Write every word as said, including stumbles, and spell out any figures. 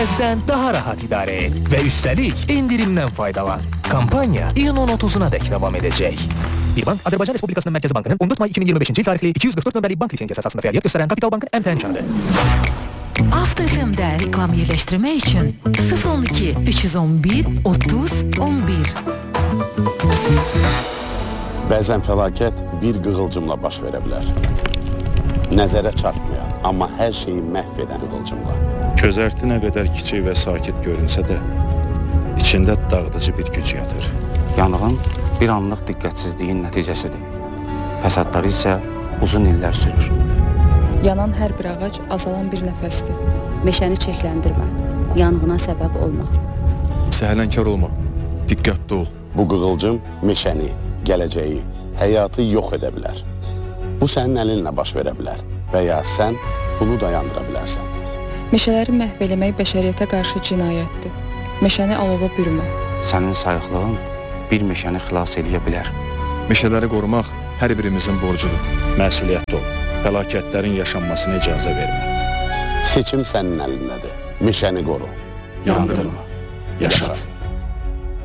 Sizdən daha rahat idarə et və üstəlik indirimdən faydalan. Kampaniya iyunun otuzuna dək davam edəcək. Bir bank, Azərbaycan Respublikasının Mərkəzi Bankının on dörd may iki min iyirmi beşinci il tarixli iki yüz qırx dörd nömrəli bank lisensiyası əsasında fəaliyyət göstərən Kapital Bankın əmtənikanıdır. Avto F M-də reklam yerləşdirmək üçün sıfır on iki üç yüz on bir otuz on bir. Bəzən fəlakət bir qığılcımla baş verə bilər. Nəzərə çarpmayan, amma hər şeyi məhv edən qığılcımla. Közərti nə qədər kiçik və sakit görünsə də, içində dağıdıcı bir güc yatır. Yanğın bir anlıq diqqətsizliyin nəticəsidir. Fəsadları isə uzun illər sürür. Yanan hər bir ağac azalan bir nəfəsdir. Meşəni çekləndirmə, yanğına səbəb olma. Səhələnkar olma, diqqətli ol. Bu qığılcım meşəni, gələcəyi, həyatı yox edə bilər. Bu sənin əlinlə baş verə bilər və ya sən bunu dayandıra bilərsən. Meşələri məhv eləmək bəşəriyyətə qarşı cinayətdir. Meşəni alova bürümə. Sənin sayıqlığın bir meşəni xilas edə bilər. Meşələri qorumaq hər birimizin borcudur. Məsuliyyətli ol, fəlakətlərin yaşanmasına icazə vermə. Seçim sənin əlindədir. Meşəni qoru. Yandırma, yaşat.